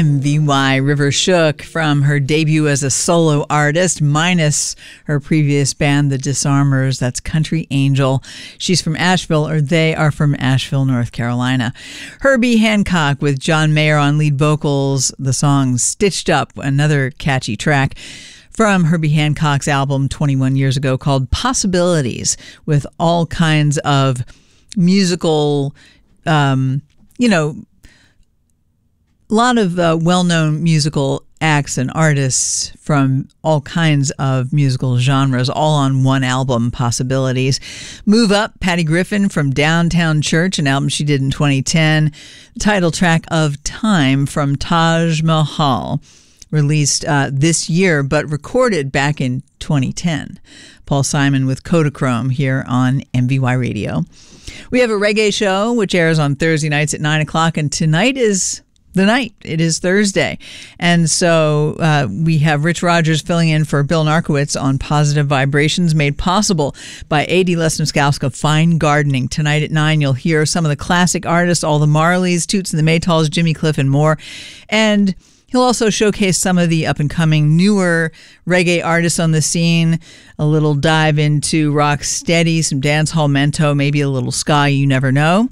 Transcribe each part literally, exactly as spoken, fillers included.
M V Y River Shook from her debut as a solo artist, minus her previous band, The Disarmers. That's Country Angel. She's from Asheville, or they are from Asheville, North Carolina. Herbie Hancock with John Mayer on lead vocals. The song Stitched Up, another catchy track from Herbie Hancock's album twenty-one years ago called Possibilities, with all kinds of musical, um, you know, a lot of uh, well-known musical acts and artists from all kinds of musical genres, all on one album, Possibilities. Move Up, Patty Griffin from Downtown Church, an album she did in twenty ten. The title track of Time from Taj Mahal, released uh, this year, but recorded back in twenty ten. Paul Simon with Kodachrome here on M V Y Radio. We have a reggae show, which airs on Thursday nights at nine o'clock, and tonight is the night. It is Thursday. And so uh, we have Rich Rogers filling in for Bill Narkowitz on Positive Vibrations, made possible by A D Lesnowskowska Fine Gardening. Tonight at nine, you'll hear some of the classic artists, all the Marleys, Toots and the Maytals, Jimmy Cliff, and more. And he'll also showcase some of the up-and-coming newer reggae artists on the scene, a little dive into rock steady, some dancehall mento, maybe a little ska, you never know.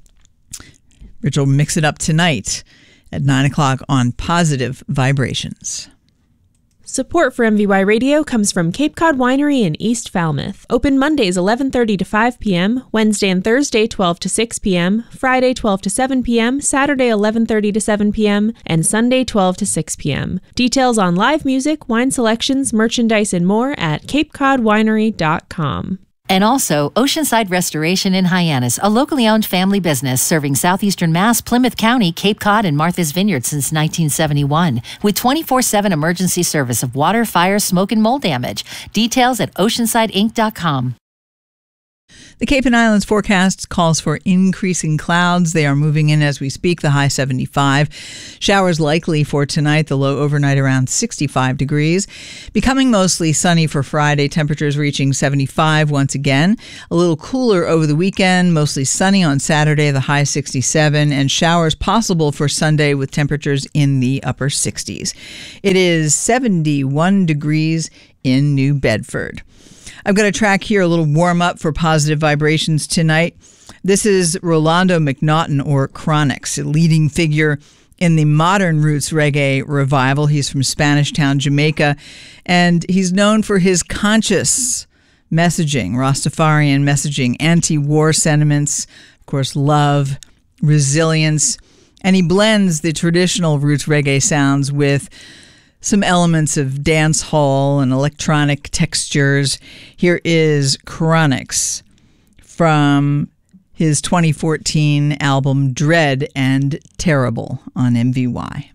Rich will mix it up tonight at nine o'clock on Positive Vibrations. Support for M V Y Radio comes from Cape Cod Winery in East Falmouth. Open Mondays eleven thirty to five p.m., Wednesday and Thursday twelve to six p.m., Friday twelve to seven p.m., Saturday eleven thirty to seven p.m., and Sunday twelve to six p.m. Details on live music, wine selections, merchandise, and more at cape cod winery dot com. And also, Oceanside Restoration in Hyannis, a locally owned family business serving southeastern Mass, Plymouth County, Cape Cod, and Martha's Vineyard since nineteen seventy-one, with twenty-four seven emergency service of water, fire, smoke, and mold damage. Details at oceanside inc dot com. The Cape and Islands forecast calls for increasing clouds. They are moving in as we speak, the high seventy-five. Showers likely for tonight, the low overnight around sixty-five degrees. Becoming mostly sunny for Friday, temperatures reaching seventy-five once again. A little cooler over the weekend, mostly sunny on Saturday, the high sixty-seven, and showers possible for Sunday with temperatures in the upper sixties. It is seventy-one degrees in New Bedford. I've got a track here, a little warm-up for Positive Vibrations tonight. This is Rolando McNaughton, or Chronix, a leading figure in the modern roots reggae revival. He's from Spanish Town, Jamaica, and he's known for his conscious messaging, Rastafarian messaging, anti-war sentiments, of course, love, resilience, and he blends the traditional roots reggae sounds with some elements of dance hall and electronic textures. Here is Chronix from his twenty fourteen album Dread and Terrible on M V Y.